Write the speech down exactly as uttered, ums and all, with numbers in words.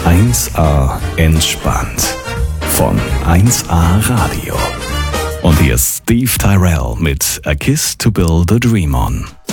eins A entspannt von eins A Radio. Und hier ist Steve Tyrell mit A Kiss to Build a Dream On.